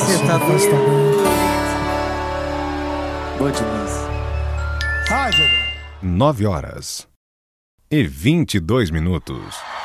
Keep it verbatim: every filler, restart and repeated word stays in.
Você tá doido. Boa demais. Rádio. Nove horas e vinte e dois minutos.